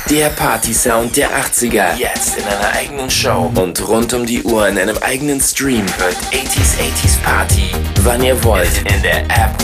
Der Party-Sound der 80er. Jetzt in einer eigenen Show. Und rund um die Uhr in einem eigenen Stream. Hört 80s Party, wann ihr wollt. In der App